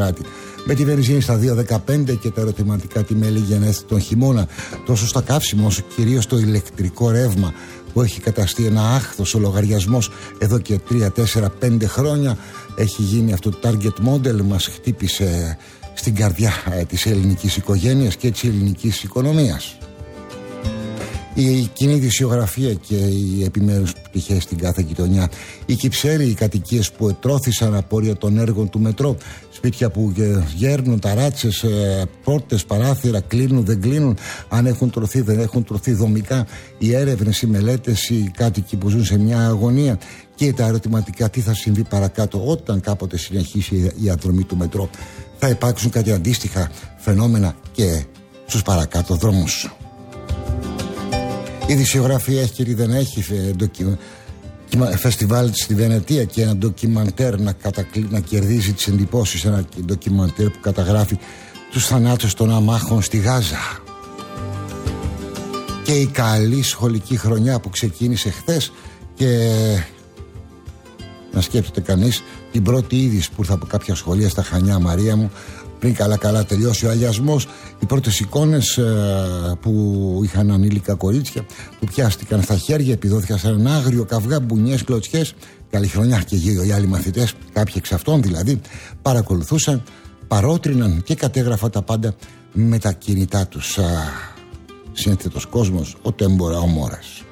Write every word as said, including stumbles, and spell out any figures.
κράτη. Με τη βενζίνη στα δύο δεκαπέντε και τα ερωτηματικά τι μέλη γενέστε τον χειμώνα, τόσο στα καύσιμα όσο κυρίως το ηλεκτρικό ρεύμα που έχει καταστεί ένα άχθος ο λογαριασμός εδώ και τρία, τέσσερα, πέντε χρόνια. Έχει γίνει αυτό το target model, μας χτύπησε στην καρδιά ε, της ελληνικής οικογένειας και της ελληνικής οικονομίας. Η κοινή δισιογραφία και οι επιμέρους πτυχές στην κάθε γειτονιά. Οι Κυψέλοι, οι κατοικίες που ετρώθησαν απόρρια των έργων του μετρό. Σπίτια που γέρνουν, ταράτσες, πόρτες, παράθυρα, κλείνουν, δεν κλείνουν. Αν έχουν τρωθεί, δεν έχουν τρωθεί δομικά. Οι έρευνες, οι μελέτες, οι κάτοικοι που ζουν σε μια αγωνία. Και τα ερωτηματικά τι θα συμβεί παρακάτω όταν κάποτε συνεχίσει η ανδρομή του μετρό. Θα υπάρξουν κάτι αντίστοιχα φαινόμενα και στους παρακάτω δρόμους. Η δισιογραφία έχει και δεν έχει ντοκι... φεστιβάλ στη Βενετία και ένα ντοκιμαντέρ να, κατακλει... να κερδίζει τις εντυπώσεις. Ένα ντοκιμαντέρ που καταγράφει τους θανάτους των αμάχων στη Γάζα. Και η καλή σχολική χρονιά που ξεκίνησε χθες και να σκέφτεται κανείς την πρώτη είδηση που ήρθε από κάποια σχολεία στα Χανιά, Μαρία μου, πριν καλά καλά τελειώσει ο αλιασμός. Οι πρώτες εικόνες ε, που είχαν ανήλικα κορίτσια που πιάστηκαν στα χέρια, επιδόθηκαν σε έναν άγριο καυγά, μπουνιές, κλωτσιές. Καλή χρονιά. Και γύρω οι άλλοι μαθητές, κάποιοι εξ αυτών δηλαδή, παρακολουθούσαν, παρότριναν και κατέγραφαν τα πάντα με τα κινητά τους. Σύνθετος κόσμος, ο τέμπορα ο μόρας.